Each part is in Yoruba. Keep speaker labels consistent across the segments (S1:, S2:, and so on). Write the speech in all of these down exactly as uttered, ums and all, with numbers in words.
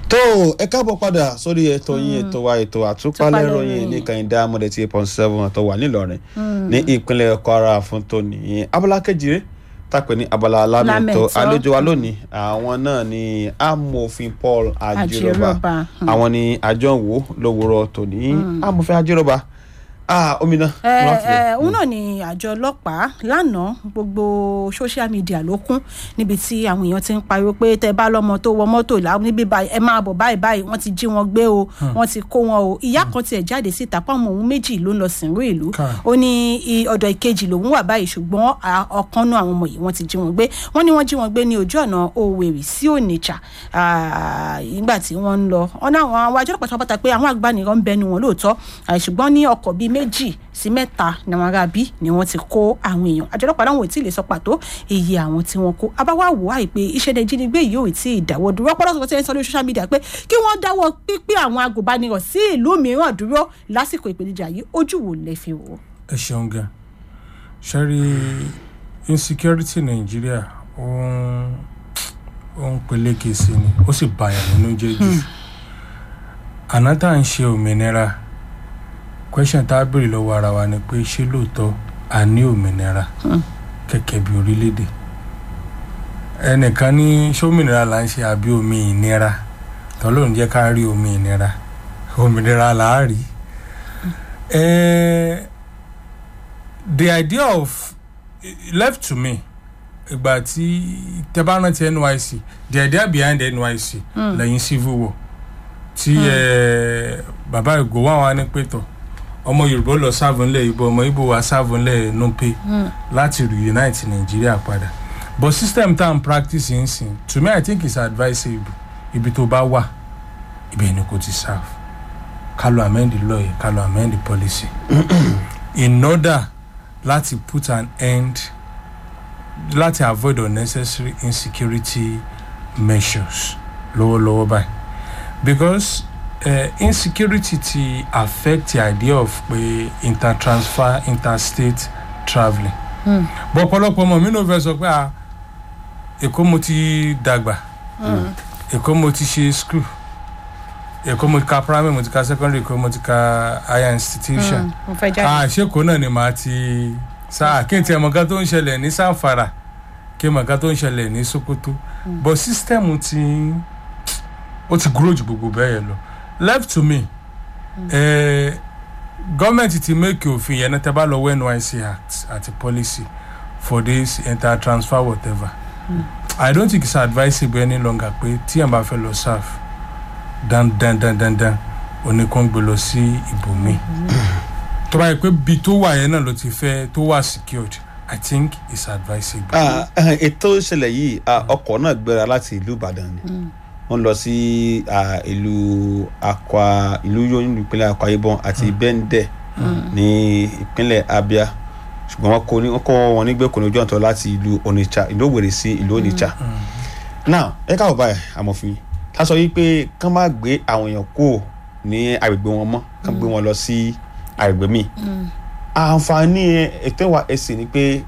S1: tó ẹ káàbọ̀ padà sórí ètò yín ètò wa ètò àtúpalẹ̀ ìròyìn ní kàìndá mọ̀dẹ̀tì eight point seven tó wà nílọrin ní ìpínlẹ̀ Kwara fún tòní abala kejìlé tàpẹ́ ní abala alámẹ̀tọ́ àlejò wa lónìí àwọn náà ni amòfin Paul Ajiroba àwọn ni àjọ ń wò lówùrọ̀ tòní amòfin Ajiroba ah omina
S2: ẹ ẹ òun náà ni àjọ ọlọ́pàá lánàá gbogbo social media ló kún níbi tí àwọn èèyàn ti ń pariwo pé tẹ́ bá lọ́mọ tó wọ mọ́tò là níbí báyìí ẹ máa bọ̀ báyìí báyìí wọ́n ti jí wọn gbé o wọ́n ti kó wọn o ìyá kan tiẹ̀ jáde síta pé ọmọ òun méjì ló ń lọ sìnrú ìlú ó ní ọ̀dọ̀ ìkejì lòun wà báyìí ṣùgbọ́n ọ̀kan náà àwọn ọmọ yìí wọ́n ti jí wọn gbé wọ́n ní wọ́n jí wọn gbé ní ojú ọ̀nà Owerri sí Onitsha nígbà tí wọ́n ń lọ ọ̀nà àwọn àjọ ọlọ́pàá pátá pé àwọn àgbànirọ̀ ń bẹnu wọn lóòótọ́ ṣùgbọ́n ní ọkọ̀ bíi méjì sí mẹ́ta ní àwọn ará bí ni wọ́n ti kó àwọn èèyàn àjọ ọlọ́pàá náà wò tí ì lè sọ pàtó iye àwọn tí wọ́n kó abáwá wò áì pé ìṣẹ̀lẹ̀ ìjínigbé yìí ò tí ì dáwọ́ dúró ọ̀pọ̀lọpọ̀ sọ̀rọ̀ tí ẹ ń sọ lórí social media pé kí wọ́n dáwọ́ pípé àwọn agùnbánirọ̀ sí ìlú mìíràn dúró lásìkò ìpèníjà yìí ojú wo lẹ fi wò.
S3: ẹ ṣeun gan ṣẹ́rí insecurity Nàìjíríà ó ń peléke sí ni ó sì bàyàn nínú jẹ́ jù àná tá à ń ṣe òmìnira question tá a béèrè lọ́wọ́ ara wa ni pé ṣé lóòótọ́ a ní òmìnira gẹ́gẹ́ bí orílẹ̀-èdè ẹnìkan ní ṣómìnira là ń ṣe àbí omi ìnira tọ́lọ́run jẹ́ ká rí omi ìnira òmìnira là á rí. The idea of left to me ìgbà tí tẹ́bánà ti N Y C the idea behind N Y C lẹ́yìn civil war tí bàbá Ìgbò wà wá ní pẹ̀tọ̀ ọmọ Yorùbá lọ sáàbù ńlẹ̀ Ìgbò ọmọ Ìgbò wá sáàbù ńlẹ̀ Nupe láti reunite Nàìjíríà padà but system tá n practice ń sìn to me I think it's advisable ibi tó bá wà ibẹ̀ ni kò ti serve ká lọ amend the law ká lọ amend the policy in order láti put an end láti avoid unnecessary insecurity measures lọ́wọ́lọ́wọ́ báyìí because Uh, insecurity ti affect the idea of pé intertransfer interstate travelling. But ọ̀pọ̀lọpọ̀ ọmọ mi ló fẹ́ sọ pé ah Èkó mo ti dàgbà Èkó mo ti ṣe school Èkó mo ti ka primary mo ti ka secondary Èkó mo ti ka higher institution ah ṣé Èkó náà ni màá ti sáà kí n tiẹ̀ mọ̀ nǹkan tó ń ṣẹlẹ̀ ní Zamfara kí n mọ̀ nǹkan tó ń ṣẹlẹ̀ ní Sokoto but system ti ó ti grow ju gbogbo bẹ́ẹ̀ yẹn lọ. Left to me uh, government ti make òfin yẹn tẹ́ bá lọ wọ N Y C act àti policy for this inter-transfer whatever mm. I don't think it's advisable any longer pé tí yẹn bá fẹ́ lọ serve dandan dandan dandan oníkan gbé lọ sí ibòmí tó bá yẹ pé bí tó wà yẹn náà ló ti fẹ́ tó wà secured I think it's advisable.
S1: ètò ìṣẹ̀lẹ̀ yìí ọkọ̀ náà gbéra láti ìlú Ìbàdàn ni wọ́n lọ sí ìlú Akwa ìlú yóò ìpínlẹ̀ Akwa Ibom àti Bẹ́ndẹ̀ ní ìpínlẹ̀ Abia ṣùgbọ́n wọ́n kó ní wọ́n kọ́ wọn nígbẹ́ kò ní ojú ọ̀tọ̀ láti ìlú Onitsha ìlú Owerri sí ìlú Onitsha. Now ẹ káwọ́ báyìí amòfin ká sọ yìí pé kán má gbé àwọn èèyàn kúrò ní agbègbè wọn mọ́ kán gbé wọn lọ sí agbègbè míì. àǹfààní ètò ìwà ẹ̀sìn ni pé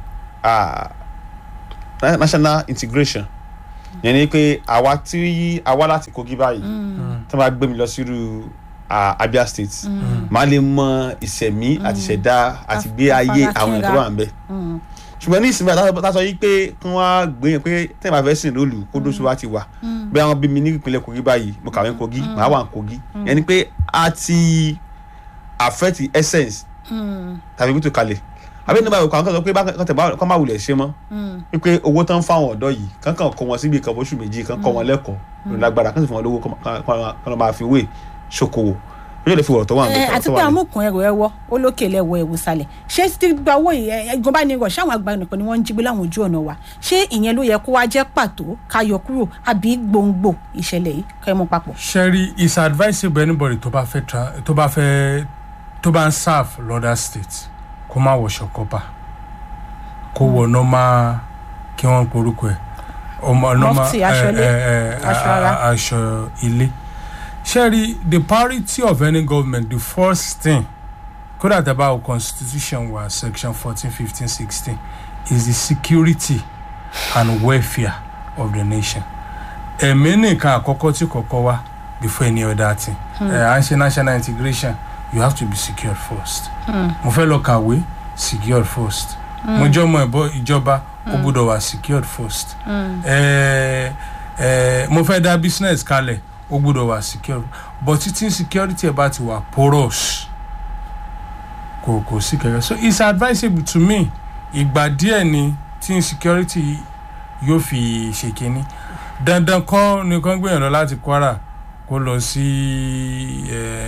S1: national integration yẹn ni pé àwa tí àwa láti Kogi báyìí tí wọ́n bá gbé mi lọ sírú Abia State máa lè mọ ìṣẹ̀mí àti ìṣẹ̀dá àti gbé ayé àwọn èèyàn tó wà ń bẹ̀. ṣùgbọ́n ní ìsinmi àtàsọ yìí pé kí wọ́n á gbé yẹn pé tẹ́lẹ̀ bá fẹ́ sìn lólu kó dóṣù wá ti wà bí àwọn bí mi ní ìpínlẹ̀ Kogi báyìí mo kàwé Kogi màá wà ní Kogi yẹn ni pé a ti affect essence tàbí kútu kalẹ̀ àbí nígbà ìwé kan sọ pé kọ́ máa wulẹ̀ ṣe mọ́ wípé owó tán fáwọn ọ̀dọ́ yìí kankan kọ́ wọn síbi kan fóṣù méjì kan kọ́ wọn lẹ́kọ̀ọ́ lórí lágbára kan sì fún wọn lówó kan máa fi wé ṣòkòwò ó lè fi wọ̀ tó wà nípa.
S2: àti pé amúkùn ẹrù ẹwọ olókè lẹwọ ẹwù sálẹ̀ ṣé tí gba owó ẹgbọn bá ní rọ ṣáwọn agbanìkan ni wọ́n ń jí gbé láwọn ojú ọ̀nà wa ṣé ìyẹn ló yẹ kó wá jẹ́ pàtó ká yọ kúrò àbí gbòǹgbò ìṣẹ̀lẹ̀ yìí kẹ́ mú papọ̀.
S3: Sherry, is advisable anybody tó bá fẹ́ tó bá fẹ́ tó bá ń serve lọ́dà state kó má wọṣọ kọ́pà kó wọ nọ́mà kí wọ́n porúkọ ẹ̀ ọmọ nọ́mà aṣọ ilé. Sherry, the priority of any government, the first thing, could that about constitution was section fourteen, fifteen, sixteen, is the security and welfare of the nation. Èmi nìkan àkọ́kọ́ tí kọ́kọ́ wá before any other thing. À ń ṣe national integration, you have to be secured first. Mo fẹ́ lọ kàwé, secured first. Mo jẹ́ ọmọ ẹ̀bọ ìjọba, ó gbọ́dọ̀ wà secured first. Eh, eh, mo fẹ́ dá business kalẹ̀, ó gbọ́dọ̀ wà secured. But títí insecurity ẹ̀ bá ti wà porous, kò kò sí kẹ̀kẹ́. So it's advisable to me, ìgbà díẹ̀ ni tí insecurity yóò fi ṣe kínní. Dandan kọ́ nìkan gbìyànjú lọ láti Kwara kó lọ sí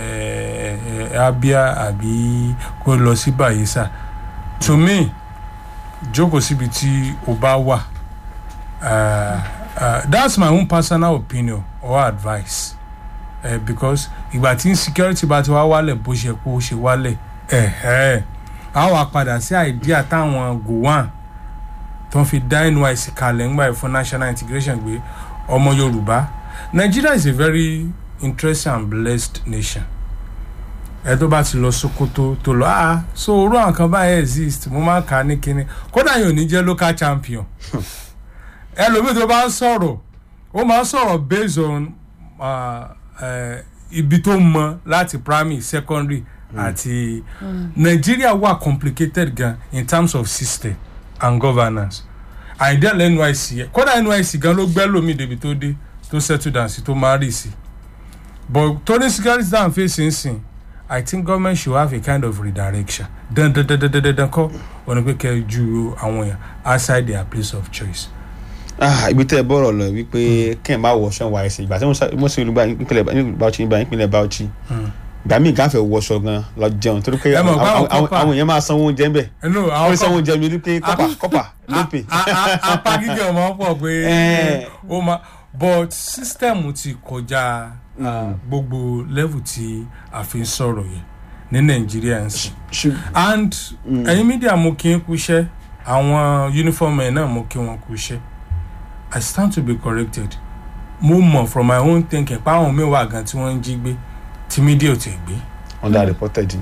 S3: Abia àbí kó lọ sí Bayelsa. To me, jókòó síbi tí o bá wà. Uh, uh, that's my own personal opinion or advice. Uh, because ìgbà tí insecurity bá ti wá wálẹ̀ bó ṣe kó ṣe wálẹ̀, ẹ̀hẹ́ a wá padà sí idea táwọn Gowon tó ń fi dá N Y S C kalẹ̀ ńgbà yìí fún national integration gbé ọmọ Yorùbá. Nigeria is a very interesting and blessed nation. Ẹ tó bá ti lọ Sokoto tó lọ ah so orú àwọn kan báyìí exist mo máa ń kà á ní kinní kódà yóò ní jẹ́ local champion. Ẹlòmíì tó bá ń sọ̀rọ̀ ó máa ń sọ̀rọ̀ based on uh, uh, ibi tó mọ láti primary secondary àti Nigeria wà complicated gan in terms of system and governance. Ideal N Y S C kódà N Y S C gan ló gbẹ́ lómi débi tó dé tó settle down sí tó marry sí. But Tony security down facing sin, I think government should have a kind of redirection. Dan dan dan dan dan dan ko on pe ke ju àwọn èèyàn outside their place of choice.
S1: Ah, ibi tẹ́ bọ̀rọ̀ lọ wí pé ken ma wo so wa ese ìgbà tí mo ṣe olugba ìpínlẹ̀ ní Bauchi ba ìpínlẹ̀ Bauchi. Gba mi gan fẹ́ wo so gan lọ jẹun torí pé àwọn èèyàn máa sanwó oúnjẹ ńbẹ̀.
S3: No,
S1: àwọn sanwó oúnjẹ mi pé kopa kopa ló pay.
S3: Apa gige o mo pọ̀ pé o ma but system ti kọjá gbogbo level tí a fi ń sọ̀rọ̀ yẹn ní Nigeria and ẹ̀yin media mo kí n kú iṣẹ́ àwọn uniform ẹ̀ náà mo kí wọn kú iṣẹ́. I stand to be corrected. Mo mọ̀ from my own thinking pa àwọn mi wà gan tí wọ́n ń jí gbé tí media ò tẹ̀ gbé.
S1: Under reported.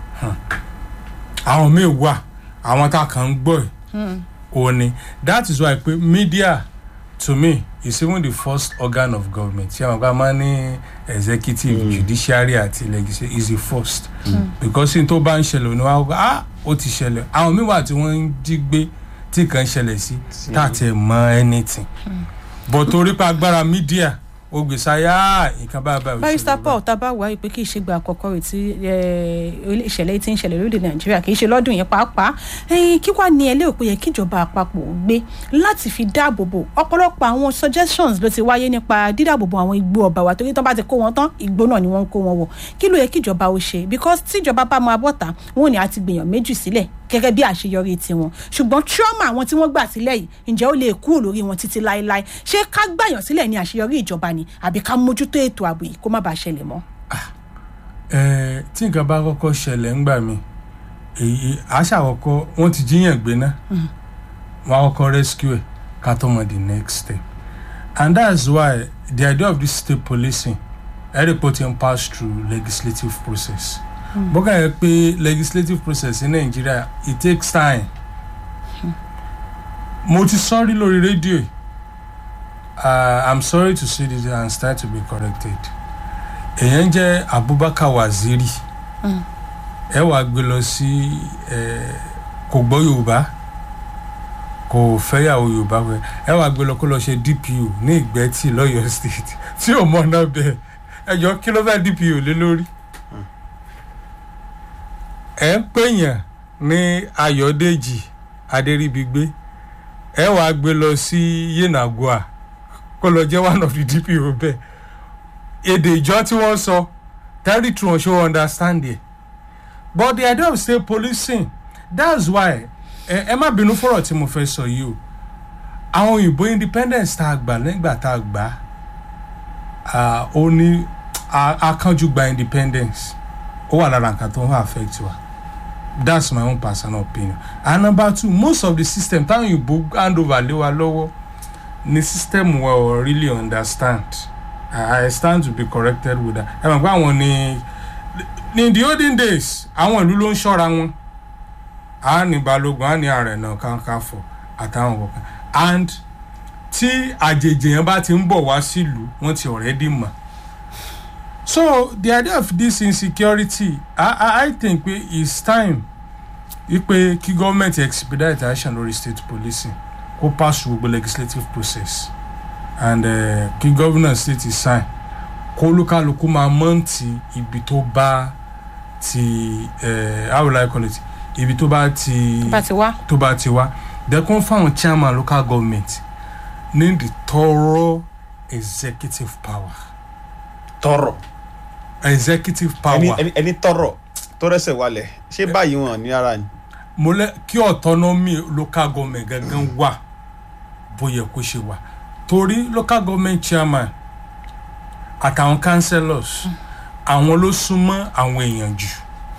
S3: Àwọn mi wà àwọn tá kàn ń gbọ́ ẹ̀ o ni that is why pé media to me is even the first organ of government. Tí àwọn bá máa ní executive, mm. judiciary àti legislature is the first. Mm. Because in tó bá ń ṣẹlẹ̀ ní wá ah ó ti ṣẹlẹ̀. Àwọn míì wà tí wọ́n ń jí gbé tí kan ṣẹlẹ̀ sí tá tẹ̀ mọ̀ anything. Mm. But torí pa agbára media ó gbé sáyà nǹkan bá bá.
S2: Barrister Paul tá bá wá pé kì í ṣe gba àkọ́kọ́ rẹ̀ tí ìṣẹ̀lẹ̀ tí ń ṣẹlẹ̀ lórílẹ̀ Nàìjíríà kì í ṣe lọ́dún yẹn pàápàá kí wá ní ẹlẹ́ òpin yẹ kí ìjọba àpapọ̀ gbé láti fi dáàbò bò ọ̀pọ̀lọpọ̀ àwọn suggestions ló ti wáyé nípa dídáàbò bò àwọn igbó ọba wa torí tán bá ti kó wọn tán igbó náà ni wọ́n ń kó wọn wọ̀ kí ló yẹ kí ìjọba ó ṣe because tí ìjọba bá máa bọ́ta wọn ò ní àti gbìyàn méjì sílẹ̀ gẹ́gẹ́ bí àṣeyọrí tiwọn ṣùgbọ́n trauma àwọn tí wọ́n gbà sílẹ̀ yìí ǹjẹ́ ó lè kúrò lórí wọn títí láéláé ṣé ká gbàyàn sílẹ̀ ní àṣeyọrí ìjọba ni àbí ká mójútó ètò ààbò yìí kó má bàa ṣẹlẹ̀ mọ́.
S3: ẹ tí nǹkan bá kọ́kọ́ ṣẹlẹ̀ ńgbà mi èyí àṣà àkọ́kọ́ wọ́n ti jíyàn gbé ná wọ́n á kọ́kọ́ rescue ẹ̀ ká tó mọ the next step and that's why the idea of this state policing every reporting pass through legislative process. Bọ́kà yẹ pé legislative process in Nigeria it takes time. Mo ti sọ́rí lórí rédíò I'm sorry to say this and start to be corrected. Èyàn jẹ́ Abubakar Waziri ẹ wá gbé lọ sí kò gbọ́ Yorùbá kò fẹ́yàwó Yorùbá ẹ wá gbé lọ kó lọ ṣe D P O ní Ìgbẹ́tì l'Ọ́yọ́ state tí ò mọ̀ náà bẹ́ẹ̀ ẹ jọ kí ló fẹ́ D P O lé lórí. Ẹ ń pèyàn ní Ayọ̀dèjì Adéríbigbé ẹ wá gbé lọ sí Yenagoa kó lọ jẹ́ one of the D P O bẹ́ẹ̀ èdè ìjọ tí wọ́n sọ territory wọn ṣó understand it but the idea of state policing that's why ẹ má bínú fọ́rọ̀ tí mo fẹ́ sọ yìí o àwọn òyìnbó independence tá a gbà nígbà tá a gbà ó ní akánjú gba independence ó wà lára nǹkan tó ń affect wa. That's my own personal opinion. And number two, most of the system táwọn òyìnbó hand over lé wa lọ́wọ́ ni system wa ò really understand. I, I stand to be corrected with that. Ẹ mọ̀ pé àwọn ni in the olden days àwọn ìlú ló ń ṣọ́ra wọn. A ní Balógun, a ní Àrẹ̀nà Kakanfò àtàwọn kọ̀ọ̀kan. And tí àjèjì yẹn bá ti ń bọ̀ wá sílùú wọ́n ti already mọ̀. So the idea of this insecurity, I, I, I think we, it's time ipe kí government expedite action lórí state policing kó pass through gbogbo legislative process and uh, kí governor state sign kó olúkálùkù máa mọ́ǹtì ibi tó bá ti uh, how will I call it ibi tó bá ti tó bá ti wá then kó fáwọn chairman local government ní the thorough executive power.
S1: Tọrọ.
S3: Executive power.
S1: ẹni ẹni tọrọ tó rẹsẹ̀ wálẹ̀ ṣé báyìí wọn ní ara ni.
S3: mo lẹ kí autonomy local government gangan wà bóyá kó ṣe wà torí local government chairman àtàwọn councillors àwọn ló súnmọ́ àwọn èèyàn jù.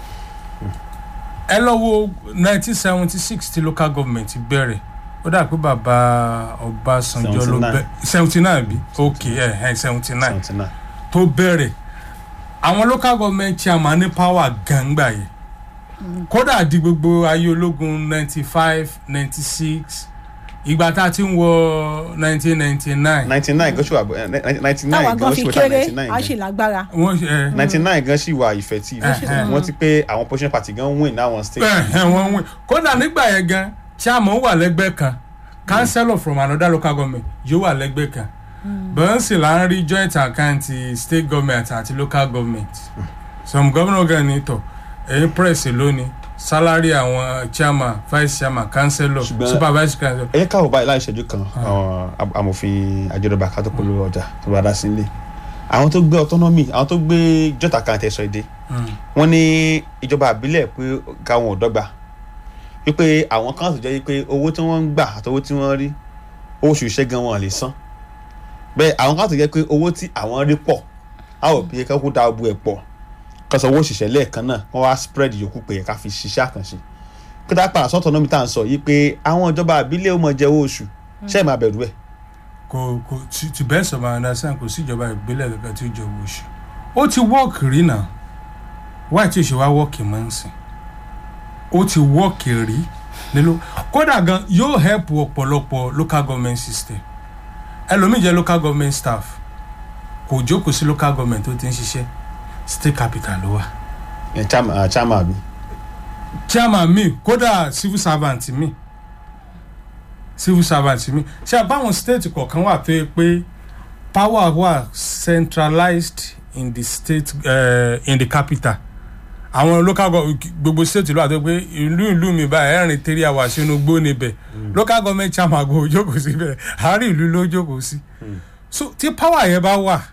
S3: ẹ lọ wo nineteen seventy six tí local government bẹ̀rẹ̀ ó dà pé bàbá Ọbásanjọ́ ló bẹ seventy nine bí ok ẹ seventy nine tó bẹ̀rẹ̀ àwọn local government chairman ní power gangba yìí kódà di gbogbo ayé ológun ninety five ninety six ìgbà tá a ti ń wọ nineteen ninety nine.
S1: ninety nine gan ṣì wà ninety nine gan ṣì wà ninety nine
S2: gan. a ṣì lágbára.
S1: ninety nine gan ṣì wà effective wọ́n ti pé àwọn opposition party gan win láwọn state.
S3: wọ́n win kódà nígbà yẹn gan chairman wà lẹ́gbẹ̀ẹ́ kan councillor from another local government yóò wà lẹ́gbẹ̀ẹ́ kan bẹ́ẹ̀ sì là ń rí joint account state government àti local government some governor gan ni tọ̀ ẹ̀yin press lónìí salary àwọn chairman vice chairman councillor supervisor councillor.
S1: ẹ káwọ báyìí láì ṣẹ́jú kan amòfin àjọyọ̀bá kátó-polówó ọjà tó bá dá sí ilé àwọn tó gbé autonomy àwọn tó gbé joint account ẹ̀sọ́ èdè wọ́n ní ìjọba àbílẹ̀ pé káwọn ò dọ́gba wípé àwọn kan tó jẹ́ wípé owó tí wọ́n ń gbà àti owó tí wọ́n rí owó oṣù iṣẹ́ gan wọn lè san bẹ́ẹ̀ àwọn kan tó jẹ́ pé owó tí àwọn rí pọ̀ a ò bí kẹ́kọ̀ọ́ da ọbú ẹ̀ pọ̀ kọsọ owó òṣìṣẹ́ lẹ́ẹ̀kan náà wọ́n wá spread yòókù pé ká fi ṣiṣẹ́ àkànṣe kí tá a padà sọ́tọ̀ nómi tá à ń sọ yìí pé àwọn ìjọba àbílẹ̀ ó mọ̀ jẹ́ owó oṣù ṣé ẹ̀ máa bẹ̀rù ẹ̀.
S3: kò kò to best of my understanding kò sí ìjọba ìbílẹ̀ kankan tí ó jẹ owó oṣù ó ti work rí náà wáyé tí òṣèwà work mọ́ ń sìn ó ti work rí nílò kódà gan yóò help ọ̀pọ̀lọpọ̀ local government system ẹlòmíì jẹ́ local government staff kò jókòó sí local government tó ti ń ṣiṣẹ́ state capital ló wà.
S1: ẹ chairman chairman mi.
S3: chairman mi kódà civil servant mi civil servant mi ṣe àbáwọn state kọ̀ọ̀kan wà tó yẹ pé power wà centralized in the state uh, in the capital àwọn local gbogbo state ló wà tó pé ìlú ìlú mi báyìí ẹ̀rìn three hours sínú gbó níbẹ̀ local government chairman go jókòó síbẹ̀ àárín ìlú ló jókòó sí so tí power yẹn bá wà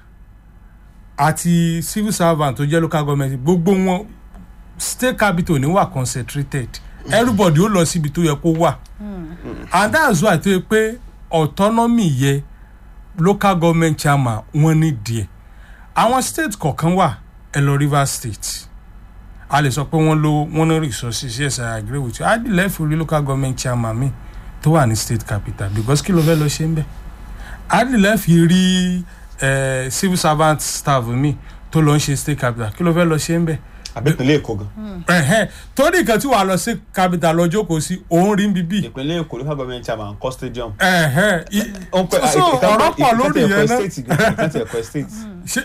S3: àti civil servant tó jẹ́ local government gbogbo wọn state capital ní wà concentrated everybody ó lọ síbi tó yẹ kó wà and that's why tó yẹ pé autonomy yẹ local government chairman wọ́n ní díẹ̀ àwọn state kọ̀ọ̀kan wà ẹ lọ Rivers State a lè sọ pé wọ́n lo wọ́n ní resources yes I agree with you I dey left for local government chairman mi tó wà ní state capital because kí ló fẹ́ lọ ṣe ń bẹ̀ I dey left rí uh, civil servant staff mi tó lọ ń ṣe state capital kí ló fẹ́ lọ ṣe ń bẹ̀.
S1: àbẹ̀pẹ̀lẹ̀ èkó gan.
S3: torí nǹkan tí wàá lọ sí capital lọ jókòó sí òun rí bíbí.
S1: ìpínlẹ̀ èkó local government chairman kọ́ stadium.
S3: so ọ̀rọ̀ pọ̀ lórí yẹn náà.